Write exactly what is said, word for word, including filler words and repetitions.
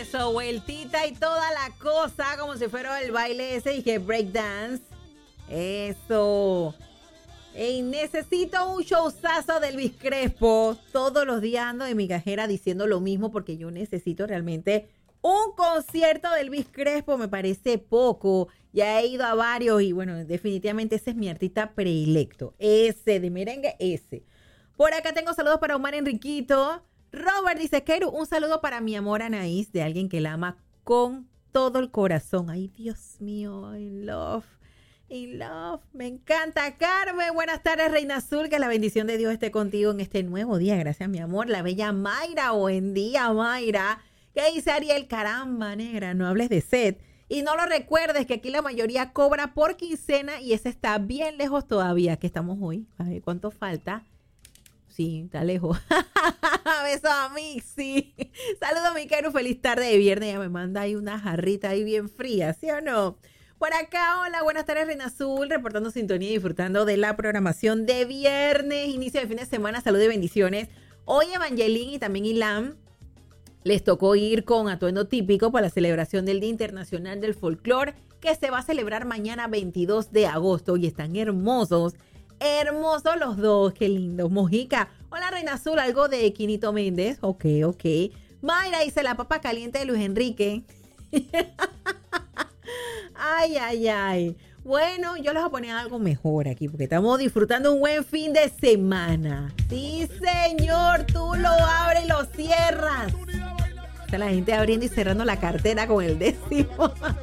Eso, vueltita y toda la cosa, como si fuera el baile ese y que breakdance. Eso. Ey, necesito un showzazo de Elvis Crespo. Todos los días ando de mi cajera diciendo lo mismo porque yo necesito realmente un concierto de Elvis Crespo. Me parece poco. Ya he ido a varios y bueno, definitivamente ese es mi artista predilecto. Ese de merengue, ese. Por acá tengo saludos para Omar Enriquito. Robert dice, Keru, un saludo para mi amor Anaís, de alguien que la ama con todo el corazón. Ay, Dios mío, in love, in love. Me encanta, Carmen. Buenas tardes, Reina Azul. Que la bendición de Dios esté contigo en este nuevo día. Gracias, mi amor. La bella Mayra, buen día, Mayra. ¿Qué dice Ariel? Caramba, negra, no hables de Seth. Y no lo recuerdes que aquí la mayoría cobra por quincena y ese está bien lejos todavía. ¿Qué estamos hoy? A ver, ¿cuánto falta? Sí, está lejos. Besos a mí, sí. Saludos, mi Keru. Feliz tarde de viernes. Ya me manda ahí una jarrita ahí bien fría, ¿sí o no? Por acá, hola, buenas tardes, Reina Azul. Reportando sintonía y disfrutando de la programación de viernes. Inicio de fin de semana. Salud y bendiciones. Hoy Evangeline y también Ilam les tocó ir con atuendo típico para la celebración del Día Internacional del Folclor, que se va a celebrar mañana veintidós de agosto. Y están hermosos. Hermosos los dos, qué lindo. Mojica, hola Reina Azul, algo de Quinito Méndez. Ok, ok. Mayra dice la papa caliente de Luis Enrique. Ay, ay, ay. Bueno, yo les voy a poner algo mejor aquí porque estamos disfrutando un buen fin de semana. Sí, señor, tú lo abres y lo cierras. Está la gente abriendo y cerrando la cartera con el décimo.